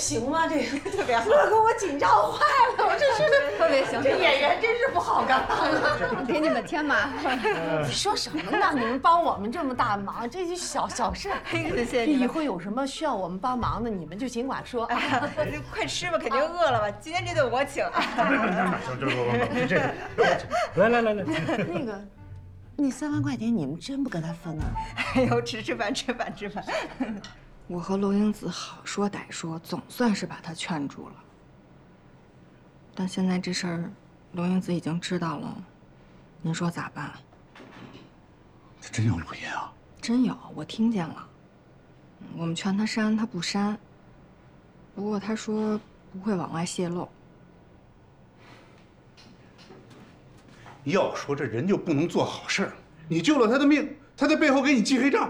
行吗？这个特别好， 乐给我紧张坏了，我这是特别行。 这演员真是不好干啊！ 给你们添麻烦。 你说什么呢？你们帮我们这么大忙，这些小事。 谢谢你。 以后有什么需要我们帮忙的，你们就尽管说。 快吃吧，肯定饿了吧？今天这顿我请。 来， 那个，那3万块钱你们真不跟他分啊？ 哎呦，吃饭。 我和罗英子好说歹说，总算是把他劝住了。但现在这事儿，罗英子已经知道了，您说咋办？ 这真有录音啊？ 真有，我听见了。我们劝他删，他不删。不过他说不会往外泄露。 要说这人就不能做好事儿，你救了他的命，他在背后给你记黑账。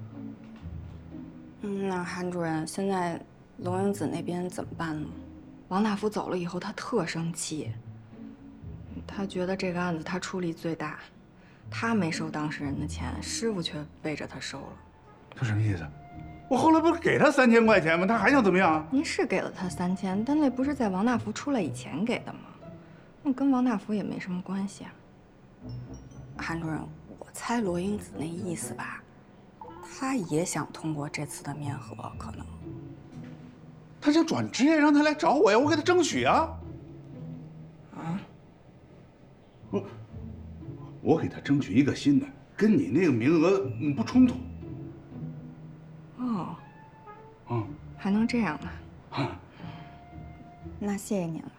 那韩主任，现在罗英子那边怎么办呢？王大夫走了以后，他特生气。他觉得这个案子他出力最大，他没收当事人的钱，师傅却背着他收了。 他什么意思？我后来不是给他3000块钱吗？他还想怎么样？ 您是给了他3000，但那不是在王大福出来以前给的吗？那跟王大福也没什么关系啊。韩主任，我猜罗英子那意思吧，他也想通过这次的面和，可能。 他想转职业，让他来找我呀，我给他争取啊。 啊？ 我给他争取一个新的，跟你那个名额不冲突。 哦。 嗯。 还能这样呢？ 啊。 那谢谢您了。